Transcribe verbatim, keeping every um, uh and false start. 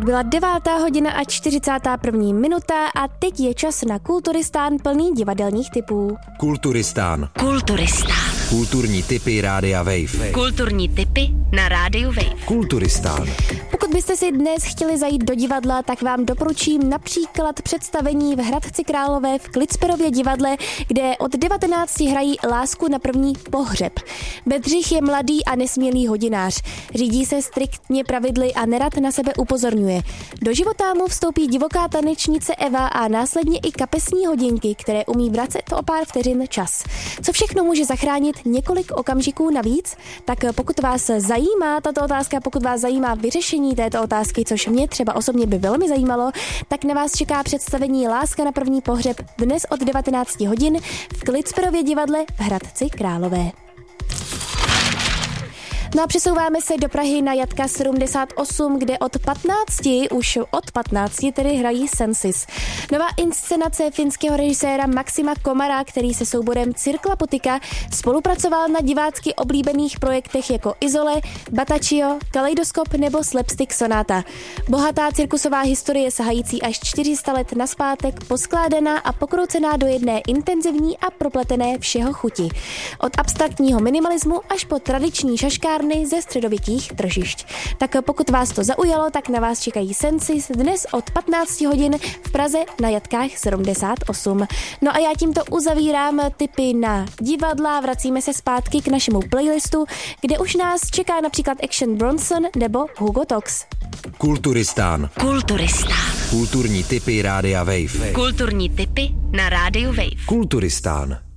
Odbyla devátá hodina a čtyřicátá první minuta a teď je čas na Kulturistán plný divadelních tipů. Kulturistán. Kulturistán. Kulturní tipy Rádia Wave. Kulturní tipy na Rádiu Wave. Kulturistán. Pokud byste si dnes chtěli zajít do divadla, tak vám doporučím například představení v Hradci Králové v Klicperově divadle, kde od devatenácti hrají Lásku na první pohřeb. Bedřich je mladý a nesmělý hodinář. Řídí se striktně pravidly a nerad na sebe upozorňuje. Do života mu vstoupí divoká tanečnice Eva a následně i kapesní hodinky, které umí vracet o pár vteřin čas. Co všechno může zachránit několik okamžiků navíc? Tak pokud vás zajímá tato otázka, pokud vás zajímá vyřešení této otázky, což mě třeba osobně by velmi zajímalo, tak na vás čeká představení Láska na první pohřeb dnes od devatenácti hodin v Klicperově divadle v Hradci Králové. No a přesouváme se do Prahy na Jatka sedmdesát osm, kde od patnácti, už od patnácti tedy hrají Sensis. Nová inscenace finského režiséra Maxima Komara, který se souborem Cirkla Potika spolupracoval na divácky oblíbených projektech jako Izole, Bataccio, Kaleidoskop nebo Slapstick Sonata. Bohatá cirkusová historie sahající až čtyři sta let nazpátek, poskládaná a pokroucená do jedné intenzivní a propletené všeho chuti. Od abstraktního minimalismu až po tradiční šaškár ze středověkých tržišť. Tak pokud vás to zaujalo, tak na vás čekají Sensis dnes od patnácti hodin v Praze na Jatkách sedmdesát osm. No a já tímto uzavírám tipy na divadla, vracíme se zpátky k našemu playlistu, kde už nás čeká například Action Bronson nebo Hugo Tox. Kulturistán. Kulturistán. Kulturní tipy Rádia Wave. Kulturní tipy na Rádiu Wave. Kulturistán.